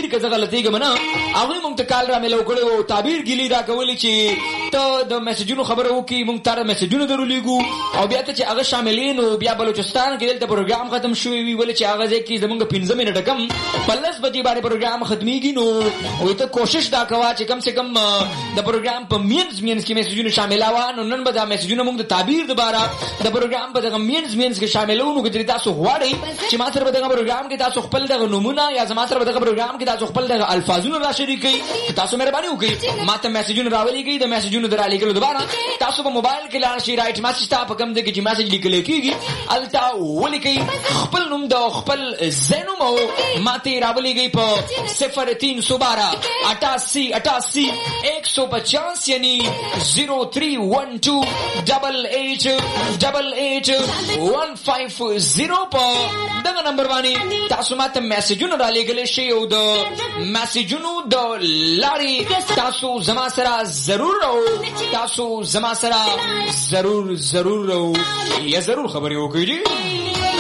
تعبیر کې غلطي کوم نه هغه مونږ ته کال را ملو کړو تعبیر ګلی را کولې چې ته د میسجونو خبره وکي مونږ تر میسجونو درولېګو او بیا ته چې هغه شاملین او بیا بلوچستان کې دلته پروګرام ختم شوی وی ولې چې هغه ځکه زمونږ 15 منټه کم پلس بجې باندې پروګرام ختميږي نو او ته کوشش دا کوا چې کم سے کم د پروګرام په مینز کې میسجونه شاملوا نو نن به دا میسجونه مونږ د تعبیر دوباره د پروګرام په دغه مینز کې شاملونو کې تاسو غواړئ چې ما سره به دغه پروګرام کې تاسو خپل دغه نمونه یا زما سره به دغه پروګرام کې تاسو خپل دغه الفاظونه را شریکئ تاسو مهرباني وکړئ ما ته میسجونه راولېږئ د میسجونو درالې کولو دوباره تاسو په موبایل کې لاړ شئ رائټ میسج ته په کوم ځای کې چې میسج لیکل کېږي التا ولیکئ خپل نوم د خپل زینومو ما ته راولېږئ په 0312 88 150 یعنی 03128888 په دغه نمبر باندې تاسو ماته میسجونه را لېږلی شئ او د میسجونو د لارې تاسو زما سره ضرور خبرې وکړئ.